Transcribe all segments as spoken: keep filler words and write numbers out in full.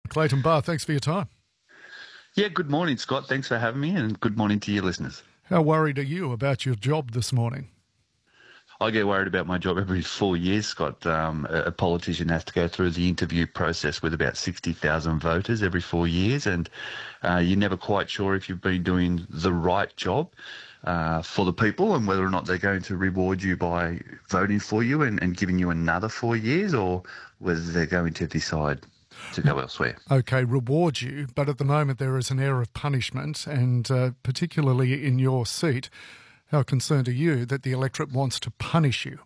Clayton Barr, thanks for your time. Yeah, good morning, Scott. Thanks for having me, and good morning to your listeners. How worried are you about your job this morning? I get worried about my job every four years, Scott. Um, a, a politician has to go through the interview process with about sixty thousand voters every four years, and uh, you're never quite sure if you've been doing the right job uh, for the people and whether or not they're going to reward you by voting for you and, and giving you another four years or whether they're going to decide to go elsewhere. Okay, reward you, but at the moment there is an air of punishment, and uh, particularly in your seat, how concerned are you that the electorate wants to punish you?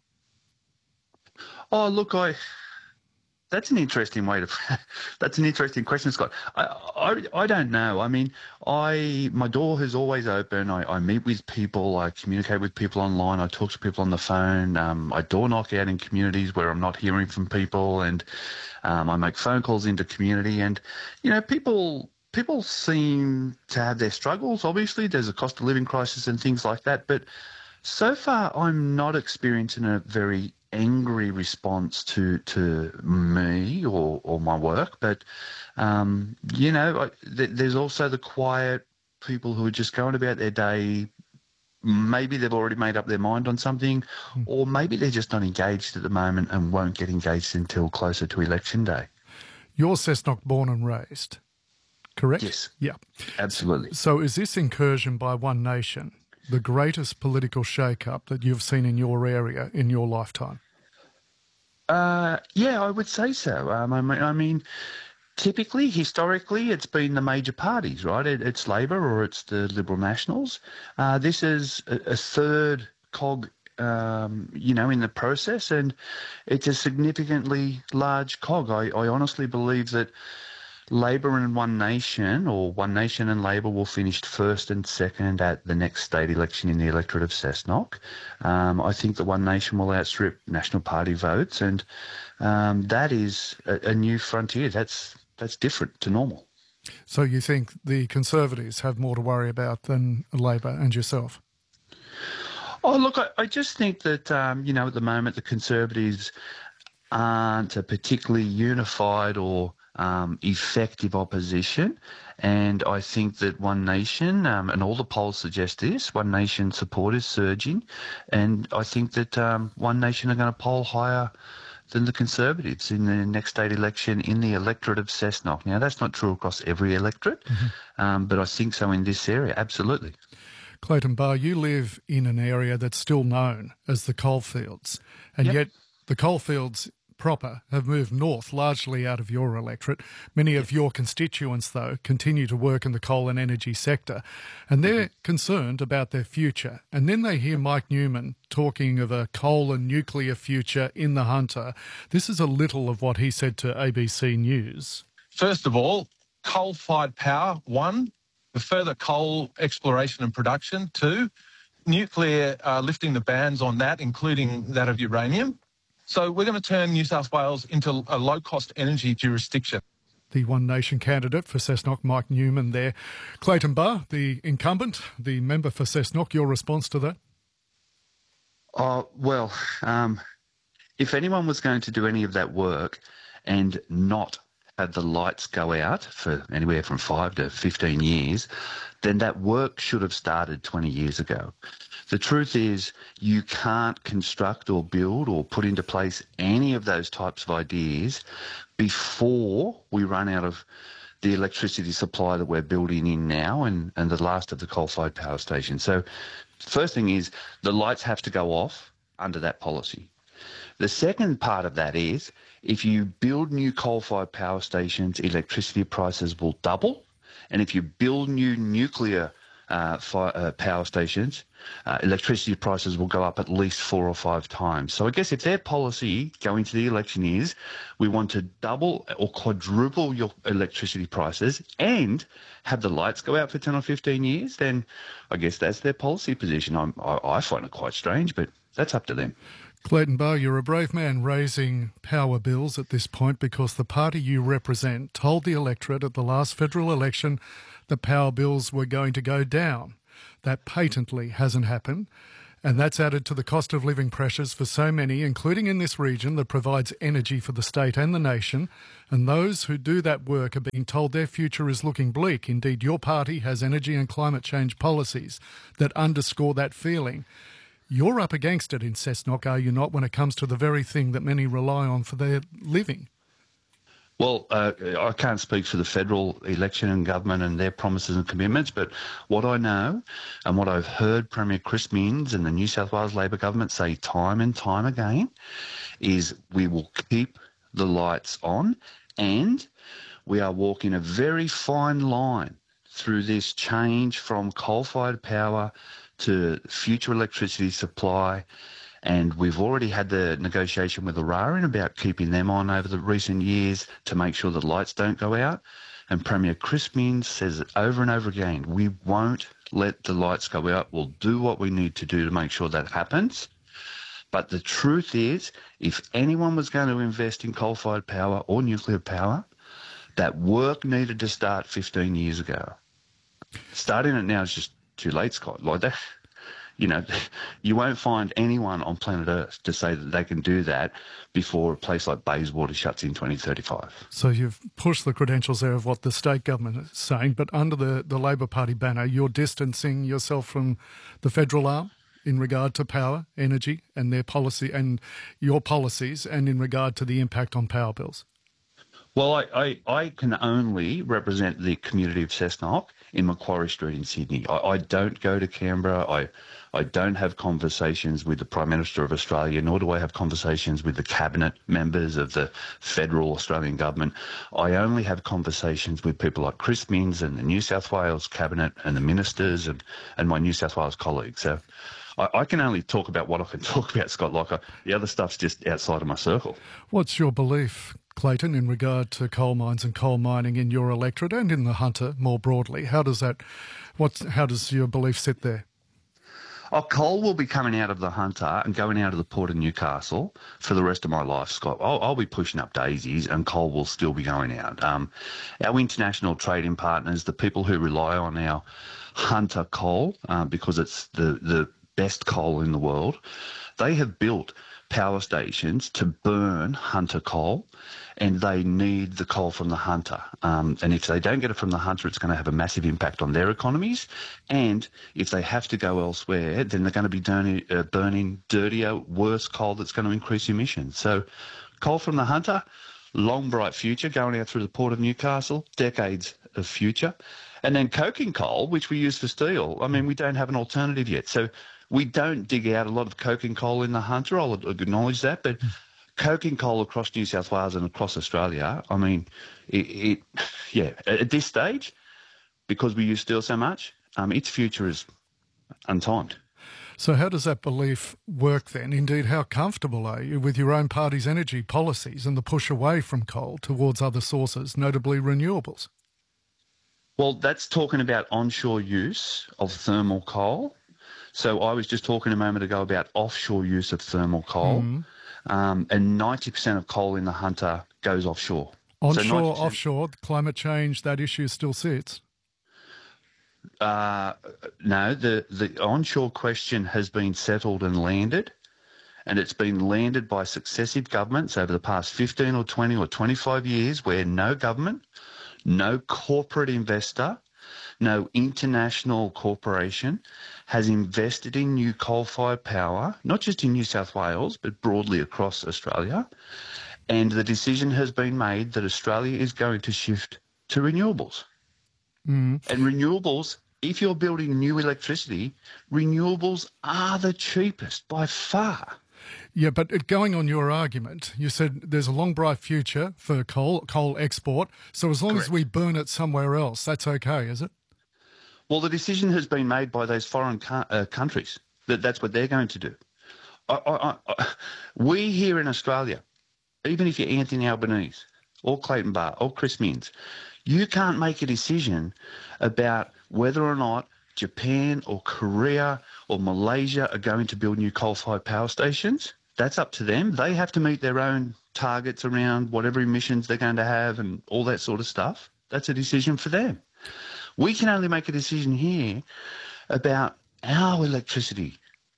Oh, look, I. That's an interesting way to. That's an interesting question, Scott. I, I, I don't know. I mean, I my door is always open. I, I meet with people. I communicate with people online. I talk to people on the phone. Um, I door knock out in communities where I'm not hearing from people, and um, I make phone calls into community. And you know, people. People seem to have their struggles. Obviously, there's a cost of living crisis and things like that. But so far, I'm not experiencing a very angry response to to me or, or my work. But, um, you know, I, th- there's also the quiet people who are just going about their day. Maybe they've already made up their mind on something, mm. or maybe they're just not engaged at the moment and won't get engaged until closer to election day. You're Cessnock born and raised, correct? Yes. Yeah. Absolutely. So is this incursion by One Nation the greatest political shake-up that you've seen in your area in your lifetime? Uh, yeah, I would say so. Um, I mean, I mean, typically, historically, it's been the major parties, right? It, it's Labor or it's the Liberal Nationals. Uh, this is a, a third cog, um, you know, in the process, and it's a significantly large cog. I, I honestly believe that Labor and One Nation, or One Nation and Labor, will finish first and second at the next state election in the electorate of Cessnock. Um, I think that One Nation will outstrip National Party votes, and um, that is a, a new frontier. That's that's different to normal. So you think the Conservatives have more to worry about than Labor and yourself? Oh, look, I, I just think that, um, you know, at the moment the Conservatives aren't a particularly unified or Um, effective opposition, and I think that One Nation, um, and all the polls suggest this, One Nation support is surging, and I think that um, One Nation are going to poll higher than the Conservatives in the next state election in the electorate of Cessnock. Now, that's not true across every electorate, mm-hmm. um, but I think so in this area, absolutely. Clayton Barr, you live in an area that's still known as the coalfields, and yep. yet the coalfields proper have moved north, largely out of your electorate. Many of your constituents, though, continue to work in the coal and energy sector, and they're mm-hmm. concerned about their future. And then they hear Mike Newman talking of a coal and nuclear future in the Hunter. This is a little of what he said to A B C News. First of all, coal-fired power, one, the further coal exploration and production, two, nuclear, uh, lifting the bans on that, including that of uranium. So we're going to turn New South Wales into a low-cost energy jurisdiction. The One Nation candidate for Cessnock, Mike Newman there. Clayton Barr, the incumbent, the member for Cessnock, your response to that? Oh, well, um, if anyone was going to do any of that work and not have the lights go out for anywhere from five to fifteen years, then that work should have started twenty years ago. The truth is you can't construct or build or put into place any of those types of ideas before we run out of the electricity supply that we're building in now and, and the last of the coal-fired power stations. So the first thing is the lights have to go off under that policy. The second part of that is if you build new coal-fired power stations, electricity prices will double. And if you build new nuclear uh, fire, uh, power stations, uh, electricity prices will go up at least four or five times. So I guess if their policy going to the election is we want to double or quadruple your electricity prices and have the lights go out for ten or fifteen years, then I guess that's their policy position. I'm, I, I find it quite strange, but that's up to them. Clayton Barr, you're a brave man raising power bills at this point because the party you represent told the electorate at the last federal election that power bills were going to go down. That patently hasn't happened. And that's added to the cost of living pressures for so many, including in this region that provides energy for the state and the nation. And those who do that work are being told their future is looking bleak. Indeed, your party has energy and climate change policies that underscore that feeling. You're up against it in Cessnock, are you not, when it comes to the very thing that many rely on for their living? Well, uh, I can't speak for the federal election and government and their promises and commitments, but what I know and what I've heard Premier Chris Minns and the New South Wales Labor government say time and time again is we will keep the lights on, and we are walking a very fine line through this change from coal-fired power to future electricity supply. And we've already had the negotiation with Eraring about keeping them on over the recent years to make sure the lights don't go out. And Premier Chris Minns says it over and over again, we won't let the lights go out. We'll do what we need to do to make sure that happens. But the truth is, if anyone was going to invest in coal-fired power or nuclear power, that work needed to start fifteen years ago. Starting it now is just too late, Scott. Like that. You know, you won't find anyone on planet Earth to say that they can do that before a place like Bayswater shuts in twenty thirty-five. So you've pushed the credentials there of what the state government is saying, but under the, the Labor Party banner, you're distancing yourself from the federal arm in regard to power, energy and their policy and your policies, and in regard to the impact on power bills. Well, I, I, I can only represent the community of Cessnock in Macquarie Street in Sydney. I, I don't go to Canberra. I, I don't have conversations with the Prime Minister of Australia, nor do I have conversations with the cabinet members of the federal Australian government. I only have conversations with people like Chris Minns and the New South Wales cabinet and the ministers and, and my New South Wales colleagues. So I, I can only talk about what I can talk about, Scott. Like I, the other stuff's just outside of my circle. What's your belief, Clayton, in regard to coal mines and coal mining in your electorate and in the Hunter more broadly? How does that, what's, how does your belief sit there? Oh, coal will be coming out of the Hunter and going out of the Port of Newcastle for the rest of my life, Scott. I'll, I'll be pushing up daisies and coal will still be going out. Um, our international trading partners, the people who rely on our Hunter coal, uh, because it's the, the best coal in the world, they have built power stations to burn Hunter coal, and they need the coal from the Hunter. Um, and if they don't get it from the Hunter, it's going to have a massive impact on their economies. And if they have to go elsewhere, then they're going to be burning, uh, burning dirtier, worse coal that's going to increase emissions. So coal from the Hunter, long, bright future, going out through the Port of Newcastle, decades of future. And then coking coal, which we use for steel. I mean, we don't have an alternative yet. So we don't dig out a lot of coking coal in the Hunter, I'll acknowledge that, but coking coal across New South Wales and across Australia, I mean, it, it yeah, at this stage, because we use steel so much, um, its future is untimed. So how does that belief work then? Indeed, how comfortable are you with your own party's energy policies and the push away from coal towards other sources, notably renewables? Well, that's talking about onshore use of thermal coal. So I was just talking a moment ago about offshore use of thermal coal, mm-hmm. um, and ninety percent of coal in the Hunter goes offshore. Onshore, so offshore, climate change, that issue still sits? Uh, no, the, the onshore question has been settled and landed, and it's been landed by successive governments over the past fifteen or twenty or twenty-five years where no government, no corporate investor, no international corporation has invested in new coal-fired power, not just in New South Wales, but broadly across Australia. And the decision has been made that Australia is going to shift to renewables. Mm. And renewables, if you're building new electricity, renewables are the cheapest by far. Yeah, but going on your argument, you said there's a long, bright future for coal, coal export. So as long Correct. As we burn it somewhere else, that's okay, is it? Well, the decision has been made by those foreign co- uh, countries that that's what they're going to do. I, I, I, we here in Australia, even if you're Anthony Albanese or Clayton Barr or Chris Minns, you can't make a decision about whether or not Japan or Korea or Malaysia are going to build new coal-fired power stations. That's up to them. They have to meet their own targets around whatever emissions they're going to have and all that sort of stuff. That's a decision for them. We can only make a decision here about our electricity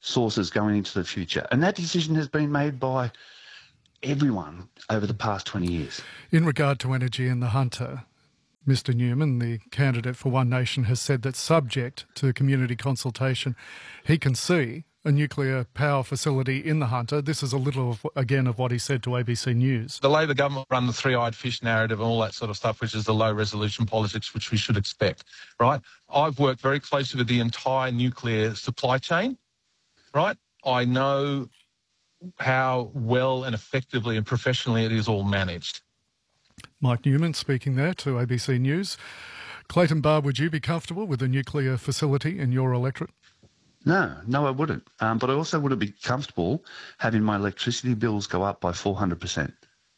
sources going into the future. And that decision has been made by everyone over the past twenty years. In regard to energy in the Hunter, Mister Newman, the candidate for One Nation, has said that subject to community consultation, he can see a nuclear power facility in the Hunter. This is a little, of, again, of what he said to A B C News. The Labor government run the three-eyed fish narrative and all that sort of stuff, which is the low-resolution politics, which we should expect, right? I've worked very closely with the entire nuclear supply chain, right? I know how well and effectively and professionally it is all managed. Mike Newman speaking there to A B C News. Clayton Barr, would you be comfortable with a nuclear facility in your electorate? No, no, I wouldn't. Um, but I also wouldn't be comfortable having my electricity bills go up by four hundred percent.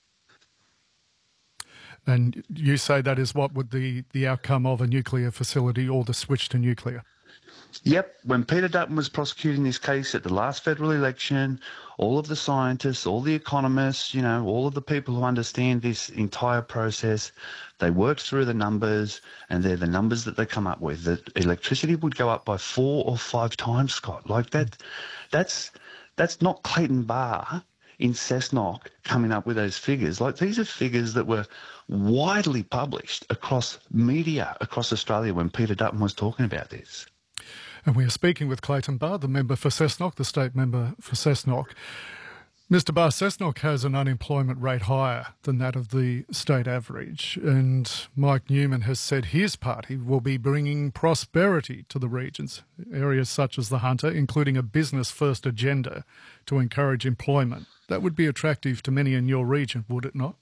And you say that is what would the, the outcome of a nuclear facility or the switch to nuclear? Yep. When Peter Dutton was prosecuting this case at the last federal election, all of the scientists, all the economists, you know, all of the people who understand this entire process, they worked through the numbers, and they're the numbers that they come up with, that electricity would go up by four or five times, Scott. Like that, that's, that's not Clayton Barr in Cessnock coming up with those figures. Like, these are figures that were widely published across media across Australia when Peter Dutton was talking about this. And we are speaking with Clayton Barr, the member for Cessnock, the state member for Cessnock. Mister Barr, Cessnock has an unemployment rate higher than that of the state average, and Mike Newman has said his party will be bringing prosperity to the regions, areas such as the Hunter, including a business-first agenda to encourage employment. That would be attractive to many in your region, would it not?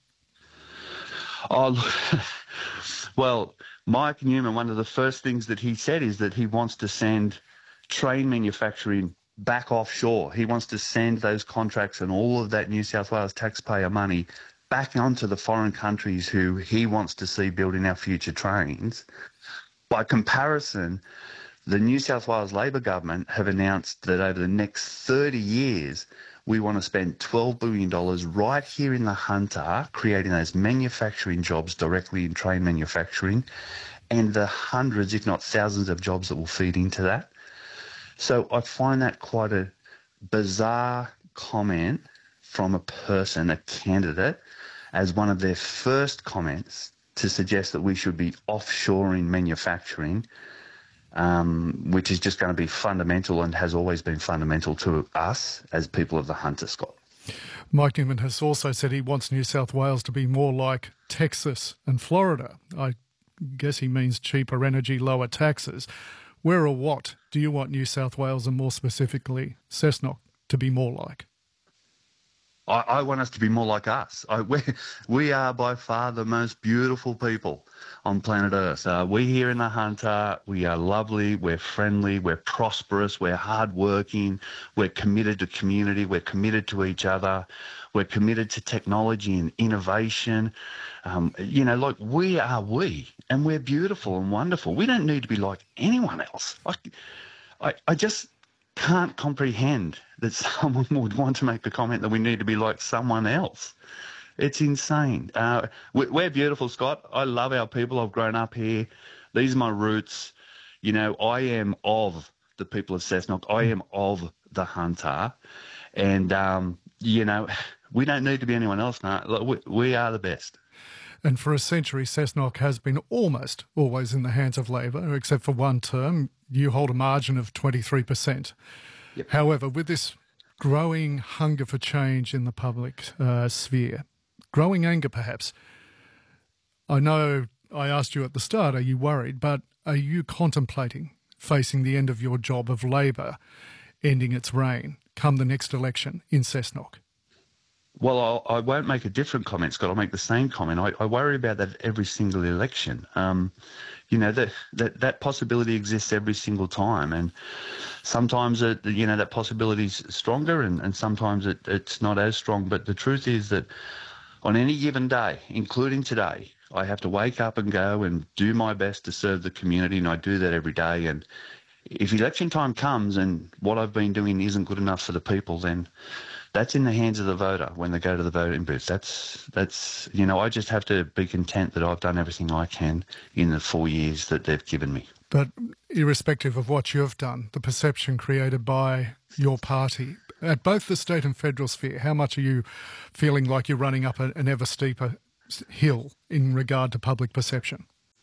Oh, well, Mike Newman, one of the first things that he said is that he wants to send train manufacturing back offshore. He wants to send those contracts and all of that New South Wales taxpayer money back onto the foreign countries who he wants to see building our future trains. By comparison, the New South Wales Labor government have announced that over the next thirty years, we want to spend twelve billion dollars right here in the Hunter, creating those manufacturing jobs directly in train manufacturing, and the hundreds, if not thousands, of jobs that will feed into that. So I find that quite a bizarre comment from a person, a candidate, as one of their first comments to suggest that we should be offshoring manufacturing, um, which is just going to be fundamental and has always been fundamental to us as people of the Hunter, Scott. Mike Newman has also said he wants New South Wales to be more like Texas and Florida. I guess he means cheaper energy, lower taxes. Where or what do you want New South Wales, and more specifically Cessnock, to be more like? I, I want us to be more like us. I, we, we are by far the most beautiful people on planet Earth. Uh, we here in the Hunter, we are lovely, we're friendly, we're prosperous, we're hardworking, we're committed to community, we're committed to each other, we're committed to technology and innovation. Um, you know, like, we are we, and we're beautiful and wonderful. We don't need to be like anyone else. Like, I, I just can't comprehend that someone would want to make the comment that we need to be like someone else. It's insane. Uh, we, we're beautiful, Scott. I love our people. I've grown up here. These are my roots. You know, I am of the people of Cessnock. I am of the Hunter. And, um, you know, we don't need to be anyone else now. We, we are the best. And for a century, Cessnock has been almost always in the hands of Labor, except for one term. You hold a margin of twenty-three percent. Yep. However, with this growing hunger for change in the public uh, sphere, growing anger perhaps, I know I asked you at the start, are you worried, but are you contemplating facing the end of your job of Labor ending its reign come the next election in Cessnock? Well, I'll, I won't make a different comment, Scott. I'll make the same comment. I, I worry about that every single election. Um, you know, that, that that possibility exists every single time. And sometimes, it, you know, that possibility is stronger, and, and sometimes it, it's not as strong. But the truth is that on any given day, including today, I have to wake up and go and do my best to serve the community, and I do that every day. And if election time comes and what I've been doing isn't good enough for the people, then that's in the hands of the voter when they go to the voting booth. That's, that's you know, I just have to be content that I've done everything I can in the four years that they've given me. But irrespective of what you've done, the perception created by your party, at both the state and federal sphere, how much are you feeling like you're running up an ever steeper hill in regard to public perception?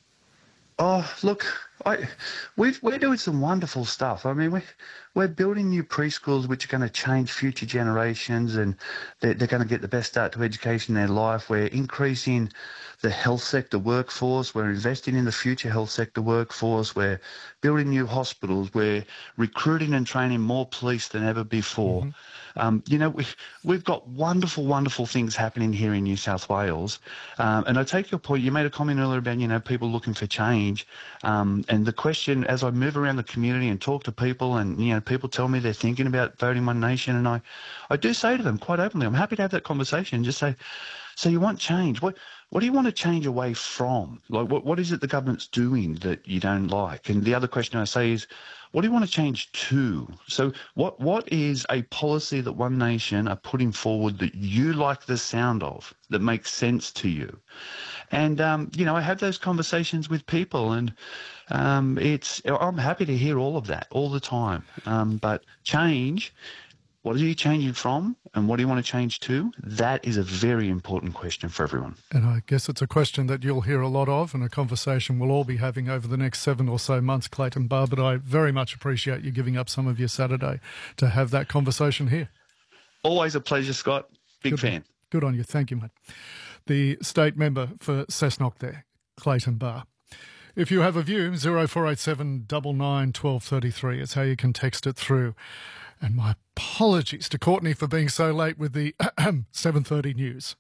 Oh, look, I, we've, we're doing some wonderful stuff. I mean, we, we're building new preschools which are going to change future generations, and they're, they're going to get the best start to education in their life. We're increasing the health sector workforce. We're investing in the future health sector workforce. We're building new hospitals. We're recruiting and training more police than ever before. Mm-hmm. Um, you know, we, we've got wonderful, wonderful things happening here in New South Wales. Um, and I take your point. You made a comment earlier about, you know, people looking for change. Um, and the question, as I move around the community and talk to people, and, you know, people tell me they're thinking about voting One Nation, and I, I do say to them quite openly, I'm happy to have that conversation and just say, so you want change. What what do you want to change away from? Like, what, what is it the government's doing that you don't like? And the other question I say is, what do you want to change to? So what what is a policy that One Nation are putting forward that you like the sound of, that makes sense to you? And, um, you know, I have those conversations with people, and um, it's I'm happy to hear all of that all the time. Um, but change, what are you changing from, and what do you want to change to? That is a very important question for everyone. And I guess it's a question that you'll hear a lot of, and a conversation we'll all be having over the next seven or so months, Clayton Barr. But I very much appreciate you giving up some of your Saturday to have that conversation here. Always a pleasure, Scott. Big Good fan. On, good on you. Thank you, mate. The state member for Cessnock there, Clayton Barr. If you have a view, zero four eight seven nine nine one two three three is how you can text it through. And my apologies to Courtney for being so late with the seven thirty news.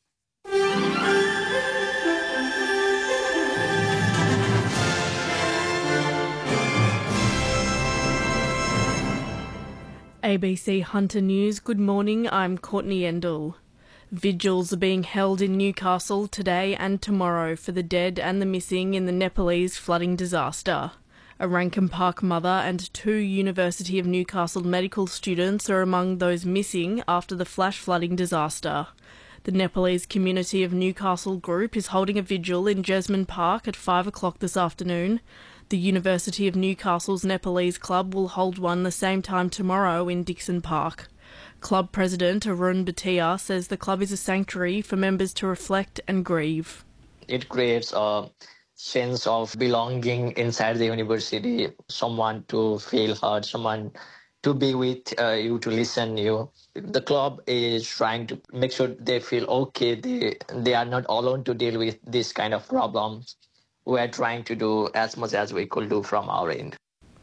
A B C Hunter News. Good morning, I'm Courtney Endell. Vigils are being held in Newcastle today and tomorrow for the dead and the missing in the Nepalese flooding disaster. A Rankin Park mother and two University of Newcastle medical students are among those missing after the flash flooding disaster. The Nepalese Community of Newcastle group is holding a vigil in Jesmond Park at five o'clock this afternoon. The University of Newcastle's Nepalese Club will hold one the same time tomorrow in Dixon Park. Club President Arun Bhatia says the club is a sanctuary for members to reflect and grieve. It creates a sense of belonging inside the university, someone to feel heard, someone to be with uh, you, to listen to you. The club is trying to make sure they feel okay, they, they are not alone to deal with this kind of problems. We are trying to do as much as we could do from our end.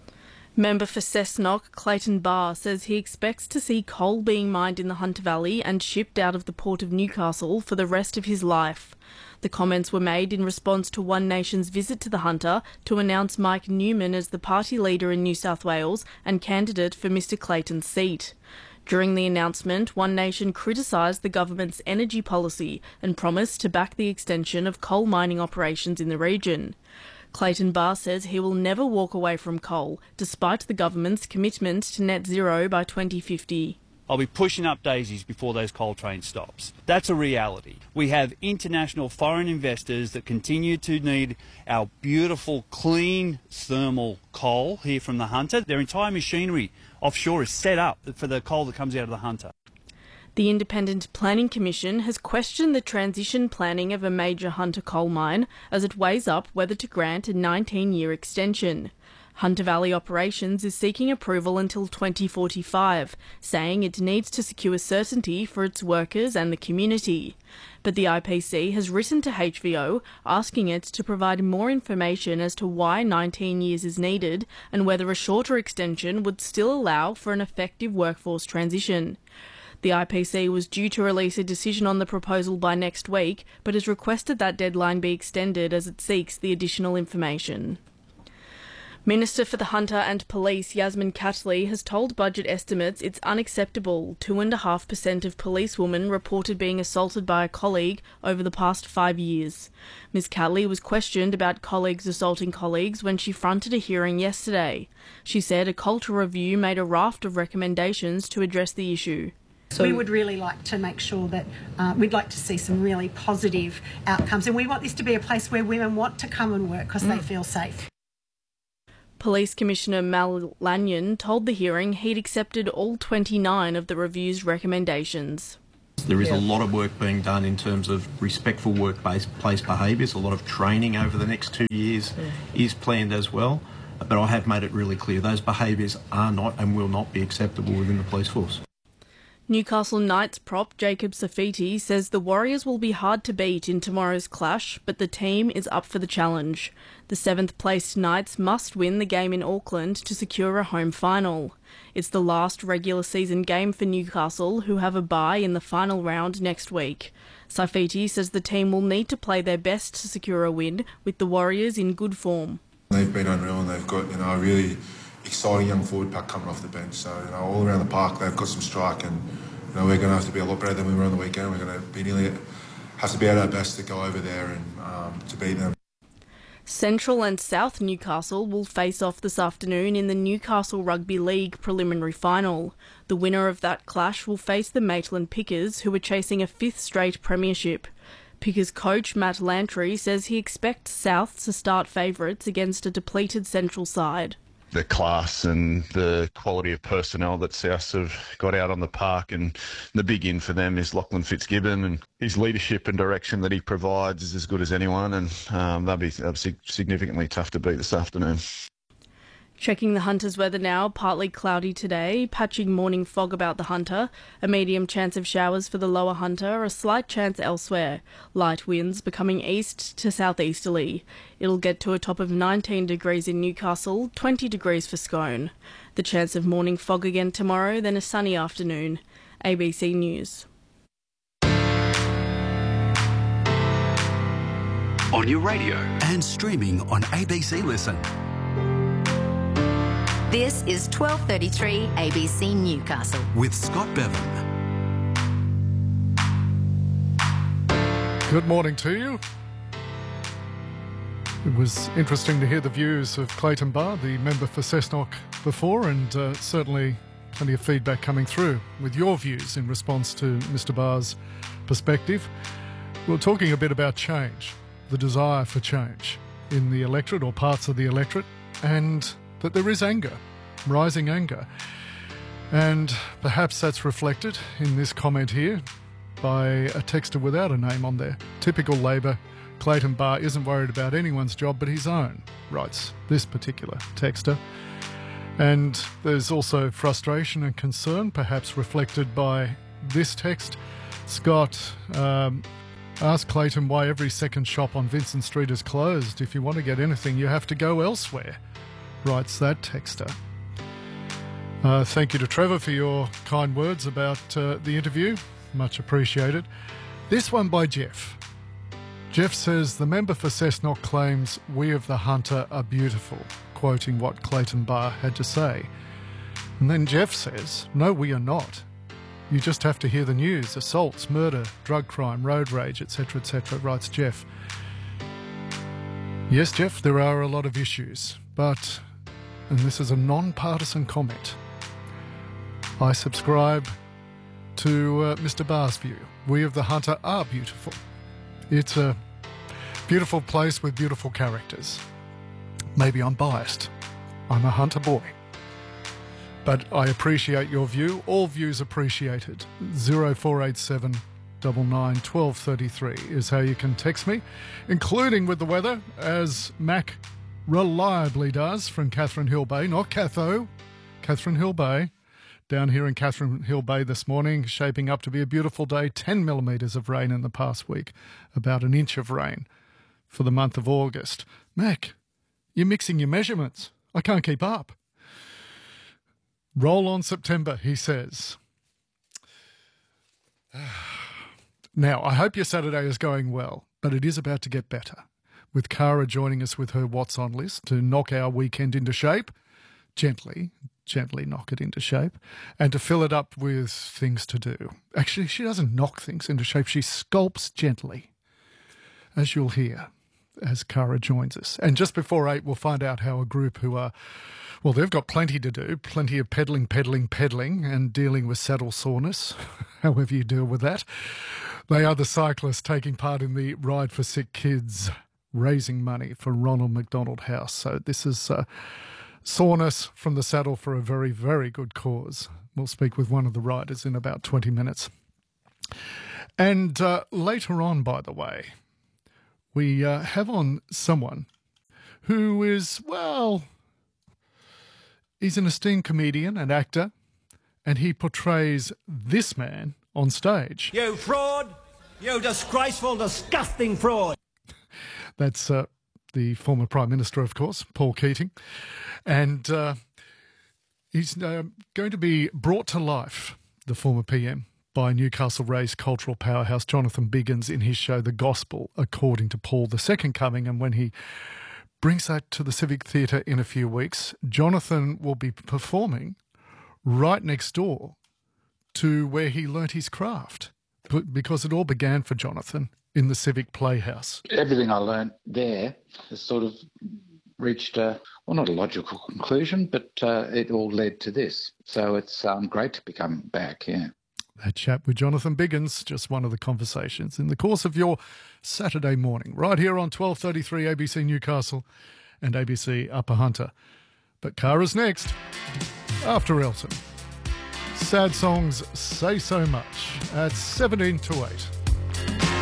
Member for Cessnock, Clayton Barr, says he expects to see coal being mined in the Hunter Valley and shipped out of the Port of Newcastle for the rest of his life. The comments were made in response to One Nation's visit to the Hunter to announce Mike Newman as the party leader in New South Wales and candidate for Mister Clayton's seat. During the announcement, One Nation criticised the government's energy policy and promised to back the extension of coal mining operations in the region. Clayton Barr says he will never walk away from coal, despite the government's commitment to net zero by twenty fifty. I'll be pushing up daisies before those coal train stops. That's a reality. We have international foreign investors that continue to need our beautiful, clean thermal coal here from the Hunter. Their entire machinery offshore is set up for the coal that comes out of the Hunter. The Independent Planning Commission has questioned the transition planning of a major Hunter coal mine as it weighs up whether to grant a nineteen-year extension. Hunter Valley Operations is seeking approval until twenty forty-five, saying it needs to secure certainty for its workers and the community. But the I P C has written to H V O asking it to provide more information as to why nineteen years is needed and whether a shorter extension would still allow for an effective workforce transition. The I P C was due to release a decision on the proposal by next week, but has requested that deadline be extended as it seeks the additional information. Minister for the Hunter and Police Yasmin Catley has told Budget Estimates it's unacceptable two point five percent of policewomen reported being assaulted by a colleague over the past five years. Miz Catley was questioned about colleagues assaulting colleagues when she fronted a hearing yesterday. She said a culture review made a raft of recommendations to address the issue. So we would really like to make sure that uh, we'd like to see some really positive outcomes, and we want this to be a place where women want to come and work because mm. they feel safe. Police Commissioner Mal Lanyon told the hearing he'd accepted all twenty-nine of the review's recommendations. There is yeah. a lot of work being done in terms of respectful workplace behaviours. A lot of training over the next two years yeah. is planned as well. But I have made it really clear those behaviours are not and will not be acceptable within the police force. Newcastle Knights prop Jacob Safiti says the Warriors will be hard to beat in tomorrow's clash, but the team is up for the challenge. The seventh-placed Knights must win the game in Auckland to secure a home final. It's the last regular season game for Newcastle, who have a bye in the final round next week. Safiti says the team will need to play their best to secure a win, with the Warriors in good form. They've been unreal and they've got, you know, a really exciting young forward pack coming off the bench. So, you know, all around the park they've got some strike, and you know, we're going to have to be a lot better than we were on the weekend. We're going to be nearly have to be at our best to go over there and um, to beat them. Central and South Newcastle will face off this afternoon in the Newcastle Rugby League preliminary final. The winner of that clash will face the Maitland Pickers, who are chasing a fifth straight premiership. Pickers coach Matt Lantry says he expects South to start favourites against a depleted Central side. The class and the quality of personnel that South have got out on the park, and the big in for them is Lachlan Fitzgibbon, and his leadership and direction that he provides is as good as anyone, and um, they'll be, they'll be significantly tough to beat this afternoon. Checking the Hunter's weather now, partly cloudy today, patching morning fog about the Hunter, a medium chance of showers for the lower Hunter, a slight chance elsewhere, light winds becoming east to southeasterly. It'll get to a top of nineteen degrees in Newcastle, twenty degrees for Scone. The chance of morning fog again tomorrow, then a sunny afternoon. A B C News. On your radio and streaming on A B C Listen. This is twelve thirty-three A B C Newcastle. With Scott Bevan. Good morning to you. It was interesting to hear the views of Clayton Barr, the member for Cessnock, before, and uh, certainly plenty of feedback coming through with your views in response to Mister Barr's perspective. We were talking a bit about change, the desire for change in the electorate or parts of the electorate, and that there is anger, rising anger. And perhaps that's reflected in this comment here by a texter without a name on there. Typical Labor, Clayton Barr isn't worried about anyone's job but his own, writes this particular texter. And there's also frustration and concern, perhaps reflected by this text. Scott, um, ask Clayton why every second shop on Vincent Street is closed. If you want to get anything, you have to go elsewhere, writes that texter. Uh, thank you to Trevor for your kind words about uh, the interview. Much appreciated. This one by Jeff. Jeff says, the member for Cessnock claims we of the Hunter are beautiful, quoting what Clayton Barr had to say. And then Jeff says, no, we are not. You just have to hear the news. Assaults, murder, drug crime, road rage, et cetera, et cetera, writes Jeff. Yes, Jeff, there are a lot of issues, but, and this is a non-partisan comment, I subscribe to uh, Mister Barr's view. We of the Hunter are beautiful. It's a beautiful place with beautiful characters. Maybe I'm biased. I'm a Hunter boy. But I appreciate your view. All views appreciated. zero four eight seven nine nine one two three three is how you can text me, including with the weather, as Mac reliably does from Catherine Hill Bay, not Catho, Catherine Hill Bay. Down here in Catherine Hill Bay this morning, shaping up to be a beautiful day, ten millimetres of rain in the past week, about an inch of rain for the month of August. Mac, you're mixing your measurements. I can't keep up. Roll on September, he says. Now, I hope your Saturday is going well, but it is about to get better. with Cara joining us with her What's On list to knock our weekend into shape, gently, gently knock it into shape, and to fill it up with things to do. Actually, she doesn't knock things into shape, she sculpts gently, as you'll hear as Cara joins us. And just before eight, we'll find out how a group who are, well, they've got plenty to do, plenty of peddling, peddling, peddling, and dealing with saddle soreness, however you deal with that. They are the cyclists taking part in the Ride for Sick Kids, raising money for Ronald McDonald House. So this is uh, soreness from the saddle for a very, very good cause. We'll speak with one of the riders in about twenty minutes. And uh, later on, by the way, we uh, have on someone who is, well, he's an esteemed comedian and actor, and he portrays this man on stage. You fraud! You disgraceful, disgusting fraud! That's uh, the former Prime Minister, of course, Paul Keating. And uh, he's uh, going to be brought to life, the former P M, by Newcastle-raised cultural powerhouse Jonathan Biggins in his show The Gospel, according to Paul, the Second Coming. And when he brings that to the Civic Theatre in a few weeks, Jonathan will be performing right next door to where he learnt his craft, because it all began for Jonathan in the Civic Playhouse. Everything I learnt there has sort of reached a, well, not a logical conclusion, but uh, it all led to this. So it's um, great to become back, yeah. That chat with Jonathan Biggins, just one of the conversations in the course of your Saturday morning, right here on twelve thirty-three A B C Newcastle and A B C Upper Hunter. But Cara's next, after Elton. Sad songs say so much at seventeen to eight.